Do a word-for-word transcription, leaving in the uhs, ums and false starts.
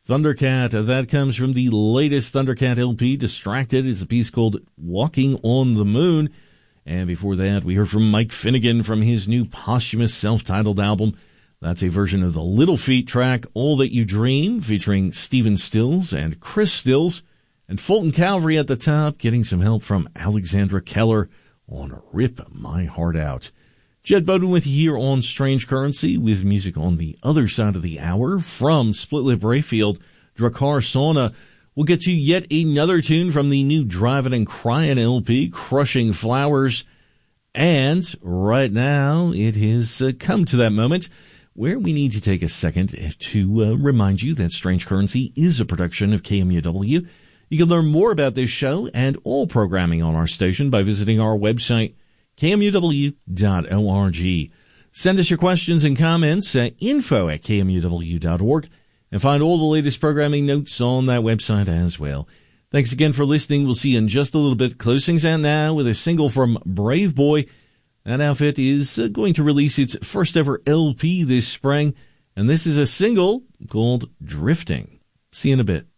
Thundercat, uh, that comes from the latest Thundercat L P, Distracted. It's a piece called Walking on the Moon. And before that, we heard from Mike Finnegan from his new posthumous self-titled album. That's a version of the Little Feat track, All That You Dream, featuring Stephen Stills and Chris Stills. And Fulton Calvary at the top, getting some help from Alexandra Keller on Rip My Heart Out. Jed Bowden with you here on Strange Currency, with music on the other side of the hour from Split Lip Rayfield, Drakkar Sauna. We'll get to yet another tune from the new Drivin' and Cryin' L P, Crushing Flowers. And right now, it has uh, come to that moment where we need to take a second to uh, remind you that Strange Currency is a production of K M U W. You can learn more about this show and all programming on our station by visiting our website, K M U W dot org. Send us your questions and comments at info at K M U W dot org and find all the latest programming notes on that website as well. Thanks again for listening. We'll see you in just a little bit. Closings out now with a single from Brave Boy. That outfit is uh, going to release its first ever L P this spring, and this is a single called Drifting. See you in a bit.